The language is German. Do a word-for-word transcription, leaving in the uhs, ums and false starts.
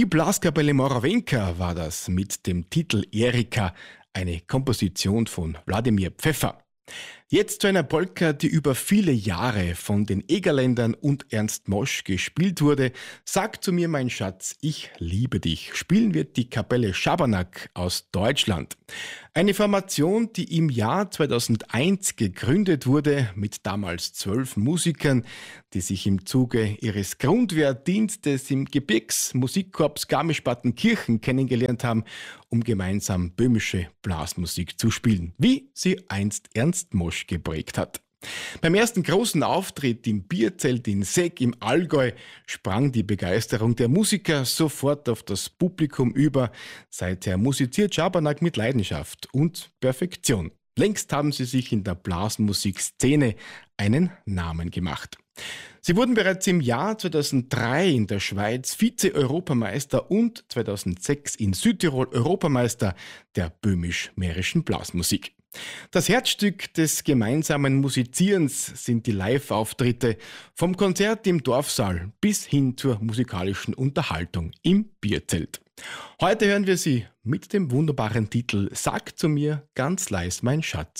Die Blaskapelle Morawenka war das mit dem Titel Erika, eine Komposition von Wladimir Pfeffer. Jetzt zu einer Polka, die über viele Jahre von den Egerländern und Ernst Mosch gespielt wurde. Sag zu mir, mein Schatz, ich liebe dich. Spielen wird die Kapelle Schabernack aus Deutschland. Eine Formation, die im Jahr zweitausendeins gegründet wurde mit damals zwölf Musikern, die sich im Zuge ihres Grundwehrdienstes im Gebirgsmusikkorps Garmisch-Partenkirchen kennengelernt haben, um gemeinsam böhmische Blasmusik zu spielen, wie sie einst Ernst Mosch geprägt hat. Beim ersten großen Auftritt im Bierzelt in Seck im Allgäu sprang die Begeisterung der Musiker sofort auf das Publikum über. Seither musiziert Schabernack mit Leidenschaft und Perfektion. Längst haben sie sich in der Blasmusikszene einen Namen gemacht. Sie wurden bereits im Jahr zweitausenddrei in der Schweiz Vize-Europameister und zweitausendsechs in Südtirol Europameister der böhmisch-mährischen Blasmusik. Das Herzstück des gemeinsamen Musizierens sind die Live-Auftritte vom Konzert im Dorfsaal bis hin zur musikalischen Unterhaltung im Bierzelt. Heute hören wir sie mit dem wunderbaren Titel Sag zu mir ganz leis, mein Schatz.